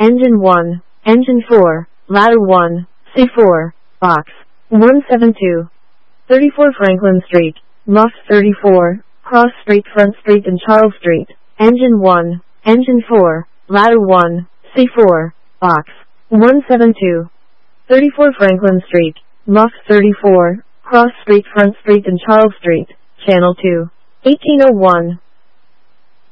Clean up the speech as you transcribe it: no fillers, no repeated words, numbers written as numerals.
Engine 1, Engine 4, Ladder 1, C4, Box 172. 34 Franklin Street, Loft 34, Cross Street, Front Street and Charles Street. Engine 1, Engine 4, Ladder 1, C4, Box 172. 34 Franklin Street, Loft 34, Cross Street, Front Street and Charles Street. Channel 2. 1801.